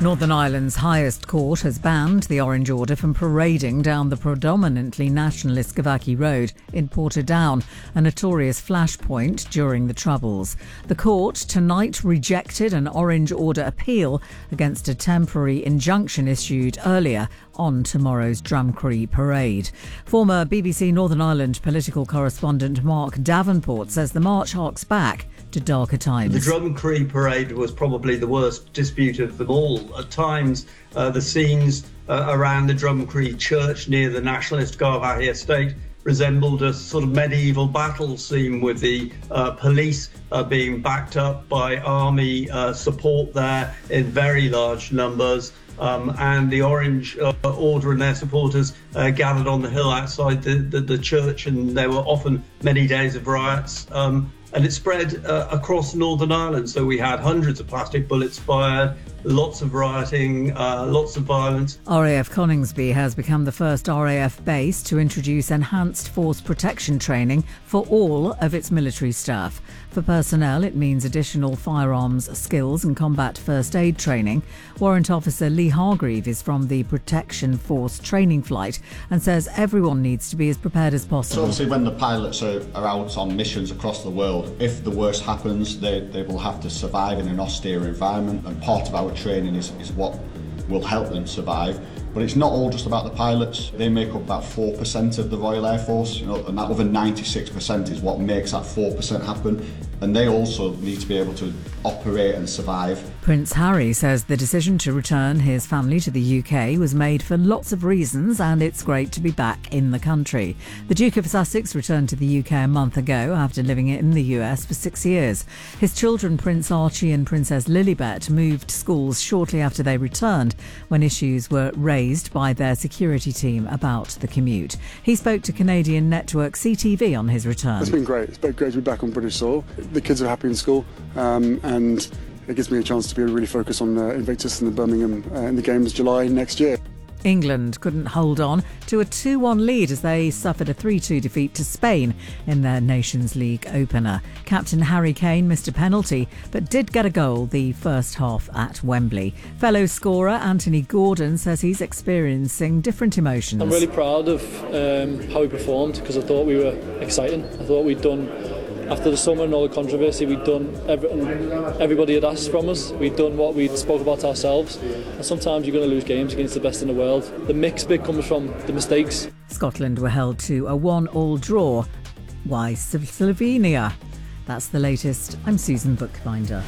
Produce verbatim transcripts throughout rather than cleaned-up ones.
Northern Ireland's highest court has banned the Orange Order from parading down the predominantly nationalist Gavaki Road in Portadown, a notorious flashpoint during the Troubles. The court tonight rejected an Orange Order appeal against a temporary injunction issued earlier on tomorrow's Drumcree parade. Former B B C Northern Ireland political correspondent Mark Davenport says the march harks back to darker times. The Drumcree parade was probably the worst dispute of them all. At times, uh, the scenes uh, around the Drumcree church near the nationalist Garvaghey estate resembled a sort of medieval battle scene, with the uh, police uh, being backed up by army uh, support there in very large numbers. Um, and the Orange uh, Order and their supporters uh, gathered on the hill outside the, the, the church, and there were often many days of riots. Um, and it spread uh, across Northern Ireland. So we had hundreds of plastic bullets fired, lots of rioting, uh, lots of violence. R A F Coningsby has become the first R A F base to introduce enhanced force protection training for all of its military staff. For personnel, it means additional firearms skills and combat first aid training. Warrant Officer Lee Hargreave is from the Protection Force training flight and says everyone needs to be as prepared as possible. So obviously when the pilots are, are out on missions across the world, if the worst happens, they, they will have to survive in an austere environment, and part of our training is, is what will help them survive. But it's not all just about the pilots. They make up about four percent of the Royal Air Force, you know, and that other ninety-six percent is what makes that four percent happen. And they also need to be able to operate and survive. Prince Harry says the decision to return his family to the U K was made for lots of reasons, and it's great to be back in the country. The Duke of Sussex returned to the U K a month ago after living in the U S for six years. His children, Prince Archie and Princess Lilibet, moved schools shortly after they returned, when issues were raised by their security team about the commute. He spoke to Canadian network C T V on his return. It's been great. It's been great to be back on British soil. The kids are happy in school, um, and it gives me a chance to be really focused on uh, Invictus and the Birmingham uh, in the games July next year. England couldn't hold on to a two one lead as they suffered a three two defeat to Spain in their Nations League opener. Captain Harry Kane missed a penalty but did get a goal the first half at Wembley. Fellow scorer Anthony Gordon says he's experiencing different emotions. I'm really proud of um, how we performed, because I thought we were exciting. I thought we'd done, after the summer and all the controversy, we'd done everything everybody had asked from us. We'd done what we'd spoke about ourselves. And sometimes you're going to lose games against the best in the world. The mixed bit comes from the mistakes. Scotland were held to a one-all draw by Slovenia. That's the latest. I'm Susan Bookbinder.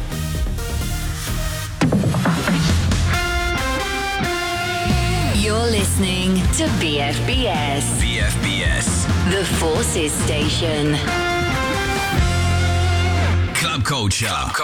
You're listening to B F B S. B F B S. The Forces Station. Club Culture.